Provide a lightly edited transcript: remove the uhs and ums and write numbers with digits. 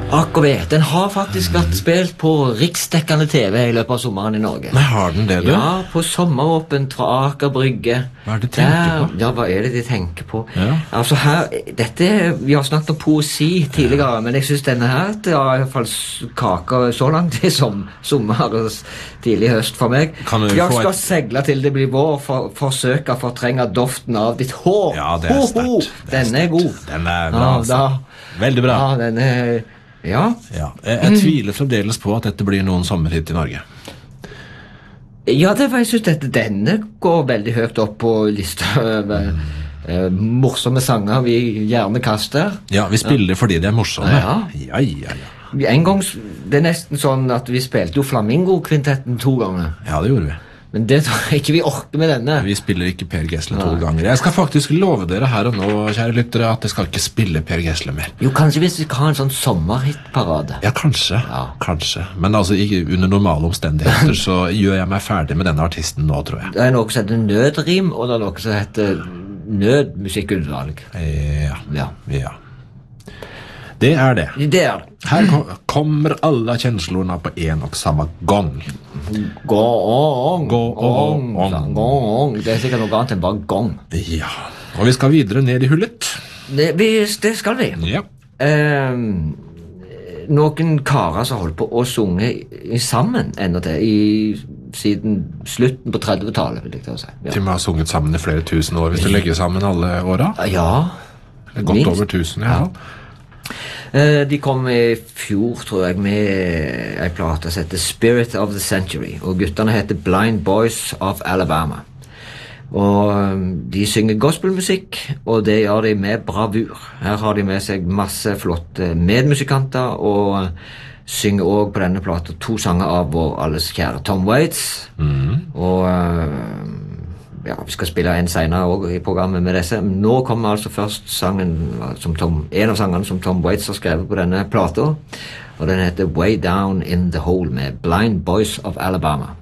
Akkurat, den har faktisk vært spilt på riksdekkende TV I løpet av sommeren I Norge. Nei, har den det, du? Ja, på sommeråpent fra Aker Brygge. Hva de tenker på? Ja, hva det de tenker på? Ja. Altså her, vi har snakket om poesi tidligere, men jeg synes denne her, det var I hvert fall kaka så langt I sommer og tidlig høst for meg. Jeg skal segle til det blir vår, forsøke å fortrenge doften av ditt hår. Ja, det sterkt. Den god. Den bra, altså. Veldig bra. Ja, den ja. Jeg tviler fremdeles på at dette blir noen sommerhit I Norge. Ja, jeg synes denne går veldig høyt opp på lista over morsomme sanger vi gjerne kaster. Ja, vi spiller fordi de morsomme. Ja. Ja. En gang, det nesten sånn at vi spilte jo Flamingo-kvintetten 2 ganger. Ja, det gjorde vi. Men det tror jeg ikke vi orker med denne. Vi spiller ikke Per Gessle 2 ganger. Jeg skal faktisk love dere her og nå, kjære lyttere, at jeg skal ikke spille Per Gessle mer. Jo, kanskje hvis vi kan ha en sånn sommerhitparade. Ja, kanskje. Men altså, under normale omstendigheter så gjør jeg meg ferdig med denne artisten nå, tror jeg. Det noe som heter nødrim, og det noe som heter nødmusikkutvalg. Ja. Det det. Det Her kommer alla känslorna på en och samma gång. Gång. Det sikkert noe annet enn bare gång. Ja, og vi skal videre ned I hullet. Det skal vi. Ja. Noen karer som holdt på å sunge sammen enda til siden slutten på 30-tallet, vil jeg si. Til vi har sunget sammen I flere tusen år, hvis du legger sammen alle åra? Ja. Godt over 1000, ja. De kom I fjor, tror jeg, med en plate som heter Spirit of the Century, og gutterne heter Blind Boys of Alabama. Og de synger gospelmusikk, og det gjør de med bravur. Her har de med seg masse flotte medmusikanter, og synger også på denne plata 2 sanger av vår alles kjære Tom Waits. Og vi skal spille en senere også I programmet med disse. Nå kommer altså først sangen en av sangene som Tom Waits har skrevet på denne plata, og den heter Way Down in the Hole med Blind Boys of Alabama.